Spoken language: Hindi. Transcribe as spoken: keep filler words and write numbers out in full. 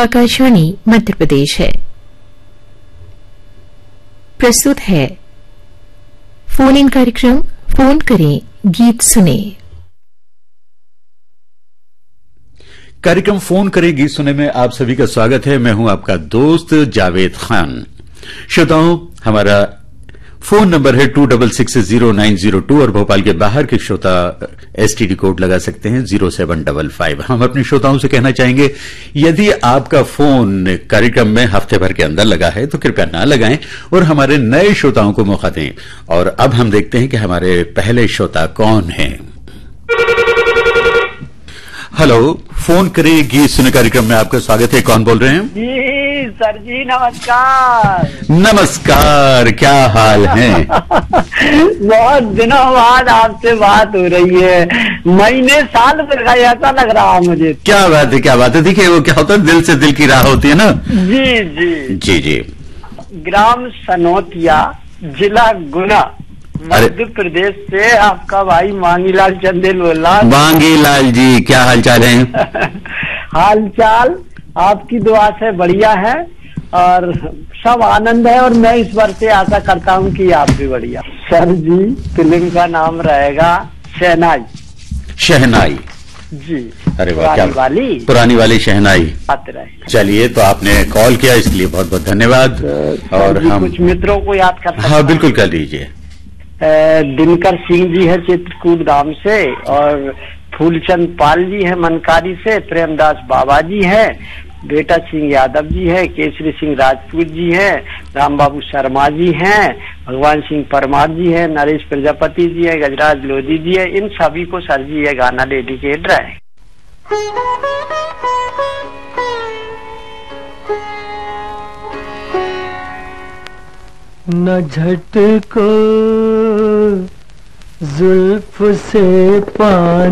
आकाशवाणी मध्य प्रदेश है। प्रस्तुत है फोन इन कार्यक्रम फोन करें गीत सुने। कार्यक्रम फोन करें गीत सुने में आप सभी का स्वागत है। मैं हूं आपका दोस्त जावेद खान। श्रोताओं, हमारा फोन नंबर है to double six zero nine zero to और भोपाल के बाहर के श्रोता एसटीडी कोड लगा सकते हैं जीरो सेवन डबल फाइव। हम अपने श्रोताओं से कहना चाहेंगे, यदि आपका फोन कार्यक्रम में हफ्ते भर के अंदर लगा है तो कृपया ना लगाएं और हमारे नए श्रोताओं को मौका दें। और अब हम देखते हैं कि हमारे पहले श्रोता कौन हैं। हेलो, फोन करें गीत सुने कार्यक्रम में आपका स्वागत है। कौन बोल रहे हैं? जी सर जी, नमस्कार। नमस्कार, क्या हाल है? बहुत दिनों बाद आपसे बात हो रही है, महीने साल भर का ऐसा लग रहा है मुझे। क्या बात है, क्या बात है। देखिए, वो क्या होता है, दिल से दिल की राह होती है ना। जी जी जी जी। ग्राम सनोतिया, जिला गुना, मध्य प्रदेश से आपका भाई मांगीलाल चंदेल बोल रहा। मांगीलाल जी, क्या हालचाल है? हालचाल आपकी दुआ से बढ़िया है और सब आनंद है। और मैं इस बार से आशा करता हूँ कि आप भी बढ़िया। सर जी, फिल्म का नाम रहेगा शहनाई। शहनाई जी। अरे वाह, क्या वाली पुरानी वाली शहनाई। आते रहे। चलिए, तो आपने कॉल किया, इसलिए बहुत बहुत धन्यवाद। और हम कुछ मित्रों को याद कर सकते हैं। हाँ, बिल्कुल कर लीजिए। दिनकर सिंह जी है चित्रकूट गांव से, और फूलचंद पाल जी है मनकारी से, प्रेमदास बाबा जी है, बेटा सिंह यादव जी है, केसरी सिंह राजपूत जी है, राम बाबू शर्मा जी हैं, भगवान सिंह परमार जी है, नरेश प्रजापति जी है, गजराज लोधी जी है। इन सभी को सर जी ये गाना डेडिकेट रहे। न झटको जुल्फ से पानी